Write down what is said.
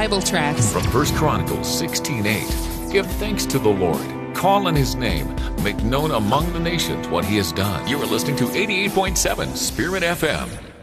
Bible tracts. From 1 Chronicles 16:8. Give thanks to the Lord. Call on His name. Make known among the nations what He has done. You are listening to 88.7 Spirit FM.